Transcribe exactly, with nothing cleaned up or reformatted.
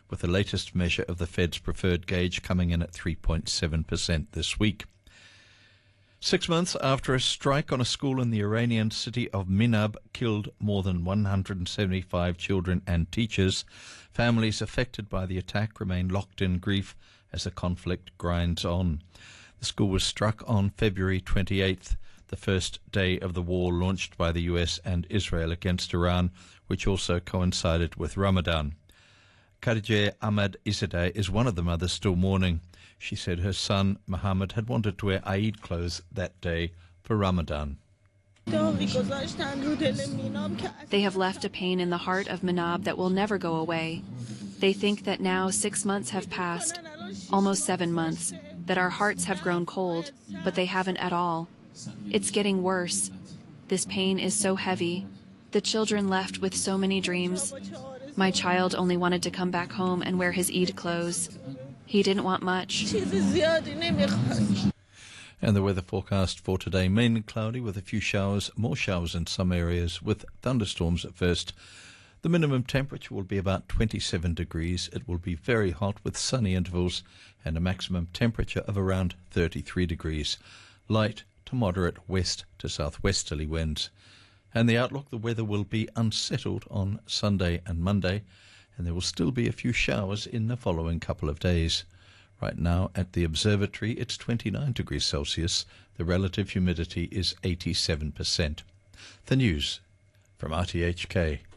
with the latest measure of the Fed's preferred gauge coming in at three point seven percent this week. Six months after a strike on a school in the Iranian city of Minab killed more than one hundred seventy-five children and teachers, families affected by the attack remain locked in grief as the conflict grinds on. The school was struck on February twenty-eighth, the first day of the war launched by the U S and Israel against Iran, which also coincided with Ramadan. Khadija Ahmad Izzadeh is one of the mothers still mourning. She said her son, Mohammed, had wanted to wear Eid clothes that day for Ramadan. They have left a pain in the heart of Minab that will never go away. They think that now six months have passed, almost seven months, that our hearts have grown cold, but they haven't at all. It's getting worse. This pain is so heavy. The children left with so many dreams. My child only wanted to come back home and wear his Eid clothes. He didn't want much. And the weather forecast for today, mainly cloudy with a few showers, more showers in some areas with thunderstorms at first. The minimum temperature will be about twenty-seven degrees. It will be very hot with sunny intervals and a maximum temperature of around thirty-three degrees. Light to moderate west to southwesterly winds. And the outlook, the weather will be unsettled on Sunday and Monday, and there will still be a few showers in the following couple of days. Right now at the observatory, it's twenty-nine degrees Celsius. The relative humidity is eighty-seven percent. The news from R T H K.